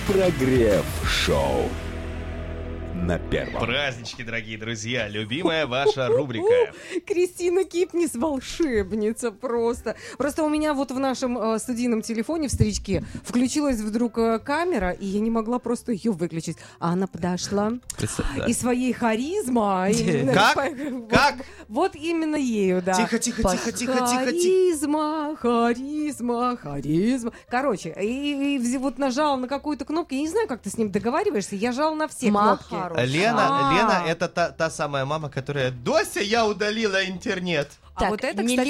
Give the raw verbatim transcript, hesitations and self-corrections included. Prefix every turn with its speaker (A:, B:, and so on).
A: Прогрев-шоу на первом.
B: Празднички, дорогие друзья, любимая ваша рубрика.
C: Кристина Кипнис волшебница просто. Просто у меня вот в нашем э, студийном телефоне в старичке включилась вдруг э, камера, и я не могла просто ее выключить. А она подошла и своей харизма... именно
B: Как?
C: по-
B: Как?
C: Вот, вот именно ею, да.
B: Тихо, тихо,
C: По-
B: тихо, тихо, тихо, тихо.
C: Харизма, харизма, харизма. Короче, и, и вз- вот нажала на какую-то кнопку, я не знаю, как ты с ним договариваешься, я жала на все
D: Ма
C: кнопки.
D: хорошая.
B: Лена,
C: А.
B: Лена, это та, та самая мама, которая: Дося, я удалила интернет.
D: Так,
C: а вот это,
D: не
C: кстати,